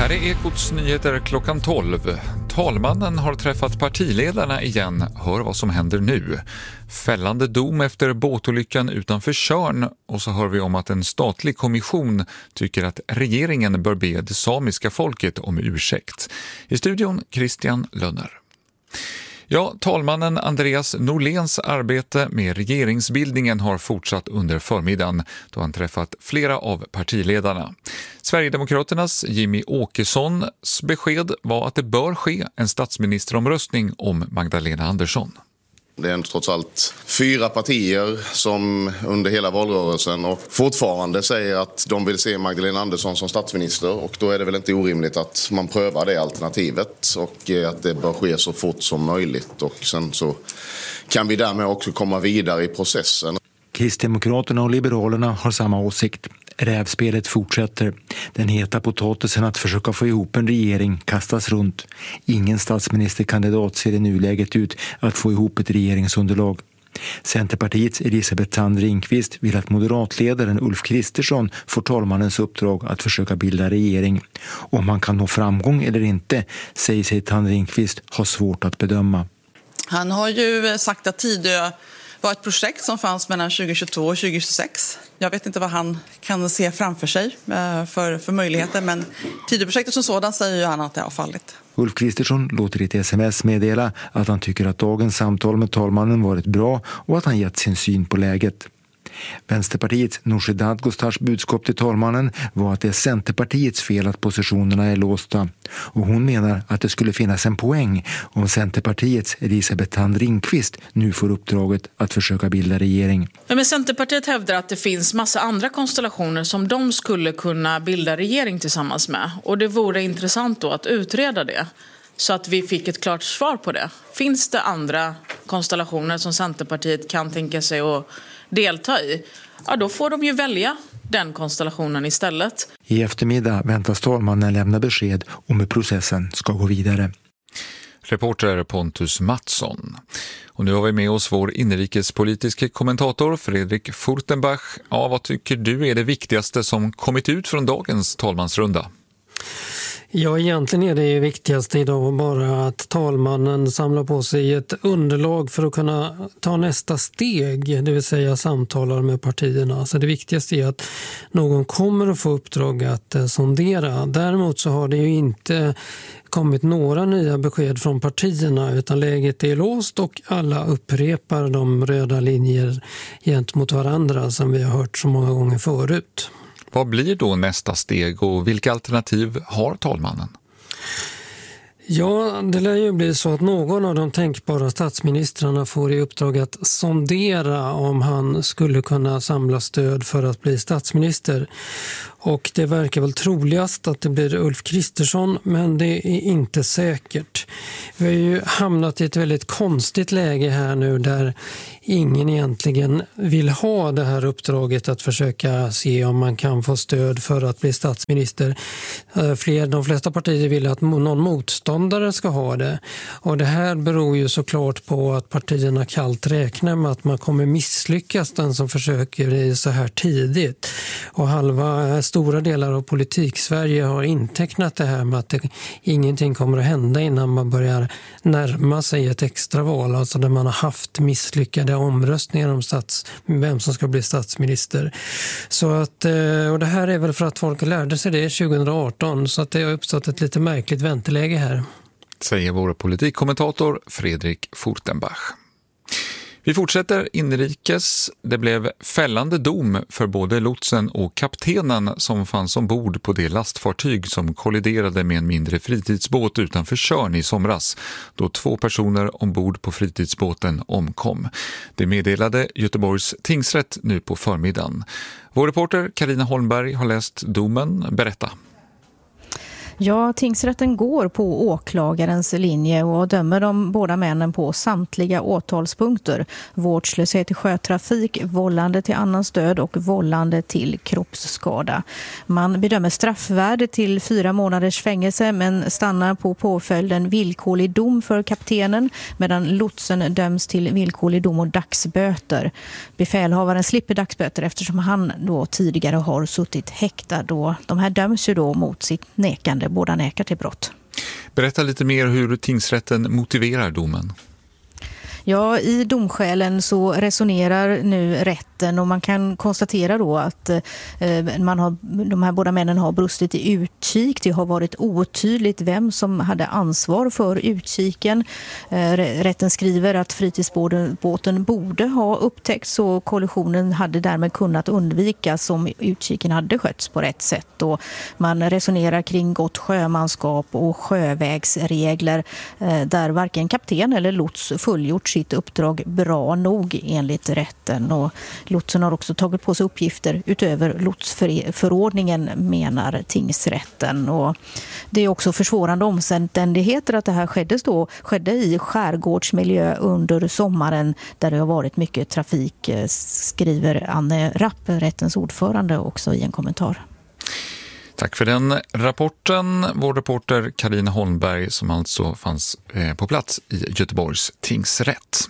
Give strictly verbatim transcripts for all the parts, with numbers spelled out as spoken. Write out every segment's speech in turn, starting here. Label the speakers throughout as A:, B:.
A: Här är Ekots nyheter klockan tolv. Talmannen har träffat partiledarna igen. Hör vad som händer nu. Fällande dom efter båtolyckan utanför Tjörn, och så hör vi om att en statlig kommission tycker att regeringen bör be det samiska folket om ursäkt. I studion Christian Lönner. Ja, talmannen Andreas Norléns arbete med regeringsbildningen har fortsatt under förmiddagen då han träffat flera av partiledarna. Sverigedemokraternas Jimmy Åkessons besked var att det bör ske en statsministeromröstning om Magdalena Andersson.
B: Det är trots allt fyra partier som under hela valrörelsen och fortfarande säger att de vill se Magdalena Andersson som statsminister, och då är det väl inte orimligt att man prövar det alternativet och att det bör ske så fort som möjligt, och sen så kan vi därmed också komma vidare i processen.
C: Kristdemokraterna och Liberalerna har samma åsikt. Rävspelet fortsätter. Den heta potatisen att försöka få ihop en regering kastas runt. Ingen statsministerkandidat ser i nuläget ut att få ihop ett regeringsunderlag. Centerpartiets Elisabeth Thand Ringqvist vill att moderatledaren Ulf Kristersson får talmannens uppdrag att försöka bilda regering. Om han kan nå framgång eller inte säger sig Thand Ringqvist ha svårt att bedöma.
D: Han har ju sagt att Tidö var ett projekt som fanns mellan tjugohundratjugotvå och tjugohundratjugosex. Jag vet inte vad han kan se framför sig för, för möjligheter, men Tidöprojektet som sådan säger ju han att det har fallit. Ulf
C: Kristersson låter i ett sms meddela att han tycker att dagens samtal med talmannen varit bra och att han gett sin syn på läget. Vänsterpartiets Nooshi Dadgostars budskap till talmannen var att det är Centerpartiets fel att positionerna är låsta, och hon menar att det skulle finnas en poäng om Centerpartiets Elisabeth Thand Ringqvist nu får uppdraget att försöka bilda regering.
E: Ja, men Centerpartiet hävdar att det finns massa andra konstellationer som de skulle kunna bilda regering tillsammans med, och det vore intressant då att utreda det så att vi fick ett klart svar på det. Finns det andra konstellationer som Centerpartiet kan tänka sig att delta i, ja då får de ju välja den konstellationen istället.
C: I eftermiddag väntas talmannen lämna besked om hur processen ska gå vidare.
A: Reporter Pontus Mattsson. Och nu har vi med oss vår inrikespolitiska kommentator Fredrik Furtenbach. Ja, vad tycker du är det viktigaste som kommit ut från dagens talmansrunda?
F: Ja, egentligen är det ju viktigast idag bara att talmannen samlar på sig ett underlag för att kunna ta nästa steg, det vill säga samtalar med partierna. Så det viktigaste är att någon kommer att få uppdrag att eh, sondera. Däremot så har det ju inte kommit några nya besked från partierna, utan läget är låst och alla upprepar de röda linjer gentemot varandra som vi har hört så många gånger förut.
A: Vad blir då nästa steg och vilka alternativ har talmannen?
F: Ja, det lär ju bli så att någon av de tänkbara statsministrarna får i uppdrag att sondera om han skulle kunna samla stöd för att bli statsminister. Och det verkar väl troligast att det blir Ulf Kristersson, men det är inte säkert. Vi har ju hamnat i ett väldigt konstigt läge här nu där ingen egentligen vill ha det här uppdraget att försöka se om man kan få stöd för att bli statsminister. Fler, de flesta partier vill att någon motståndare ska ha det. Och det här beror ju såklart på att partierna kallt räknar med att man kommer misslyckas den som försöker det så här tidigt. Och halva stora delar av politik Sverige har intecknat det här med att det, ingenting kommer att hända innan man börjar närma sig ett extraval, alltså där man har haft misslyckade omröstningar om stats, vem som ska bli statsminister. Så att, och det här är väl för att folk lärde sig det tjugohundraarton, så att det har uppstått ett lite märkligt vänteläge här.
A: Säger vår politikkommentator Fredrik Furtenbach. Vi fortsätter inrikes. Det blev fällande dom för både lotsen och kaptenen som fanns ombord på det lastfartyg som kolliderade med en mindre fritidsbåt utanför Tjörn i somras, då två personer ombord på fritidsbåten omkom. Det meddelade Göteborgs tingsrätt nu på förmiddagen. Vår reporter Carina Holmberg har läst domen. Berätta.
G: Ja, tingsrätten går på åklagarens linje och dömer de båda männen på samtliga åtalspunkter. Vårdslöshet i sjötrafik, vållande till annans död och vållande till kroppsskada. Man bedömer straffvärde till fyra månaders fängelse men stannar på påföljden villkorlig dom för kaptenen, medan lotsen döms till villkorlig dom och dagsböter. Befälhavaren slipper dagsböter eftersom han då tidigare har suttit häktad, då de här döms ju då mot sitt nekande åklagare. Båda nekar till brott.
A: Berätta lite mer hur tingsrätten motiverar domen.
G: Ja, i domskälen så resonerar nu rätten och man kan konstatera då att eh, man har, de här båda männen har brustit i utkik. Det har varit otydligt vem som hade ansvar för utkiken. Eh, rätten skriver att fritidsbåten borde ha upptäckts och kollisionen hade därmed kunnat undvikas om utkiken hade skötts på rätt sätt. Och man resonerar kring gott sjömanskap och sjövägsregler eh, där varken kapten eller lots fullgjort sitt uppdrag bra nog enligt rätten, och lotsen har också tagit på sig uppgifter utöver lotsförordningen, menar tingsrätten. Och det är också försvårande omständigheter att det här skedde, då, skedde i skärgårdsmiljö under sommaren där det har varit mycket trafik, skriver Anne Rapp, rättens ordförande, också i en kommentar.
A: Tack för den rapporten. Vår reporter Karina Holmberg som alltså fanns på plats i Göteborgs tingsrätt.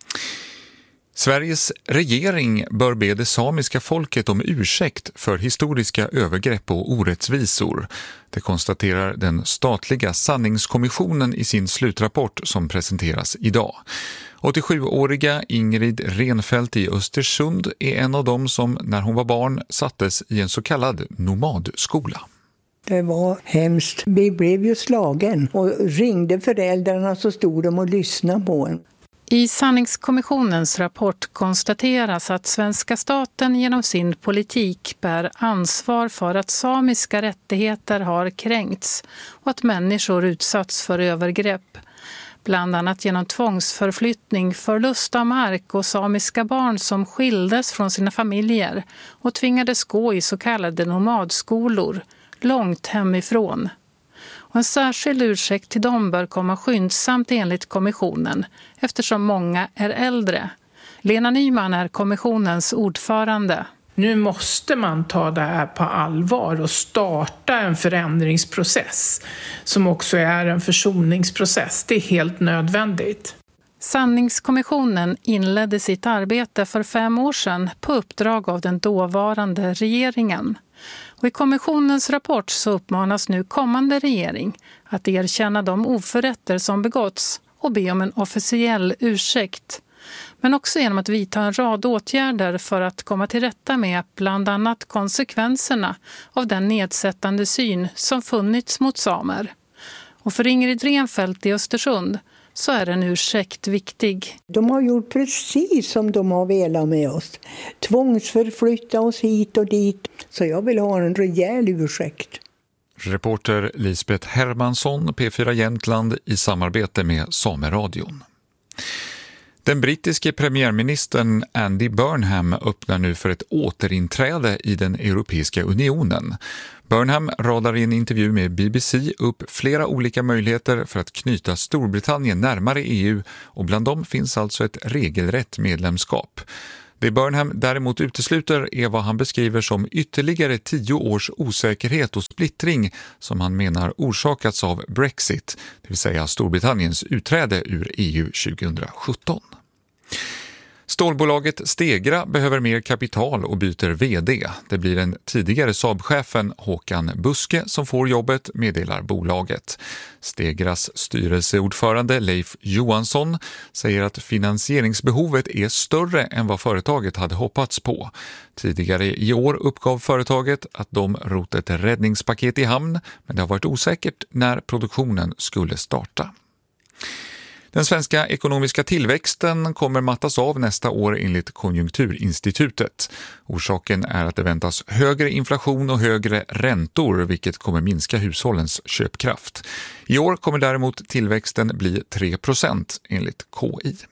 A: Sveriges regering bör be det samiska folket om ursäkt för historiska övergrepp och orättvisor. Det konstaterar den statliga sanningskommissionen i sin slutrapport som presenteras idag. åttiosjuåriga Ingrid Renfeldt i Östersund är en av dem som när hon var barn sattes i en så kallad nomadskola.
H: Det var hemskt. Vi blev ju slagen och ringde föräldrarna, så stod de och lyssnade på en.
I: I sanningskommissionens rapport konstateras att svenska staten genom sin politik bär ansvar för att samiska rättigheter har kränkts och att människor utsatts för övergrepp. Bland annat genom tvångsförflyttning, förlust av mark och samiska barn som skildes från sina familjer och tvingades gå i så kallade nomadskolor, långt hemifrån. Och en särskild ursäkt till dem bör komma skyndsamt enligt kommissionen, eftersom många är äldre. Lena Nyman är kommissionens ordförande.
J: Nu måste man ta det här på allvar och starta en förändringsprocess som också är en försoningsprocess. Det är helt nödvändigt.
I: Sanningskommissionen inledde sitt arbete för fem år sedan på uppdrag av den dåvarande regeringen. Och i kommissionens rapport så uppmanas nu kommande regering att erkänna de oförrätter som begåtts och be om en officiell ursäkt. Men också genom att vidta en rad åtgärder för att komma till rätta med bland annat konsekvenserna av den nedsättande syn som funnits mot samer. Och för Ingrid Renfeldt i Östersund så är en ursäkt viktig.
H: De har gjort precis som de har velat med oss. Tvångsförflytta oss hit och dit. Så jag vill ha en rejäl ursäkt.
A: Reporter Lisbeth Hermansson, P fyra Jämtland, i samarbete med Sameradion. Den brittiske premiärministern Andy Burnham öppnar nu för ett återinträde i den Europeiska unionen. Burnham radar i en intervju med B B C upp flera olika möjligheter för att knyta Storbritannien närmare E U, och bland dem finns alltså ett regelrätt medlemskap. Det Burnham däremot utesluter är vad han beskriver som ytterligare tio års osäkerhet och splittring som han menar orsakats av Brexit, det vill säga Storbritanniens utträde ur E U tjugohundrasjutton. Stålbolaget Stegra behöver mer kapital och byter vd. Det blir den tidigare Saab-chefen Håkan Buske som får jobbet, meddelar bolaget. Stegras styrelseordförande Leif Johansson säger att finansieringsbehovet är större än vad företaget hade hoppats på. Tidigare i år uppgav företaget att de rott ett räddningspaket i hamn, men det har varit osäkert när produktionen skulle starta. Den svenska ekonomiska tillväxten kommer mattas av nästa år enligt Konjunkturinstitutet. Orsaken är att det väntas högre inflation och högre räntor, vilket kommer minska hushållens köpkraft. I år kommer däremot tillväxten bli tre procent enligt K I.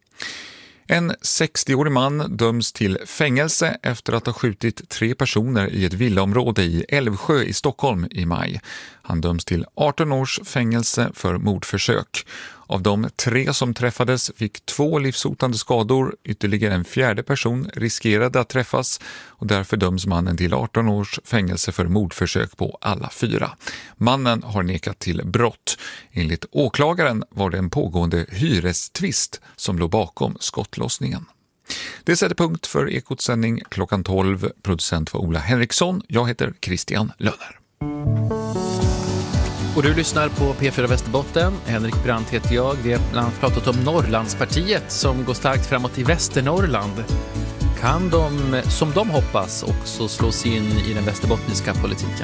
A: En sextioårig man döms till fängelse efter att ha skjutit tre personer i ett villaområde i Älvsjö i Stockholm i maj. Han döms till arton års fängelse för mordförsök. Av de tre som träffades fick två livshotande skador. Ytterligare en fjärde person riskerade att träffas, och därför döms mannen till arton års fängelse för mordförsök på alla fyra. Mannen har nekat till brott. Enligt åklagaren var det en pågående hyrestvist som låg bakom skottlossningen. Det sätter punkt för Ekots sändning klockan tolv. Producent var Ola Henriksson. Jag heter Christian Lönner.
K: Och du lyssnar på P fyra Västerbotten. Henrik Brandt heter jag. Vi har bland annat pratat om Norrlandspartiet som går starkt framåt i Västernorrland. Kan de, som de hoppas, också slå sig in i den västerbottniska politiken?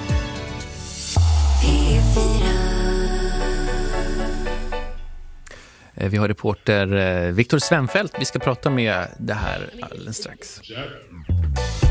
K: Vi har reporter Viktor Svenfeldt. Vi ska prata med det här alldeles strax.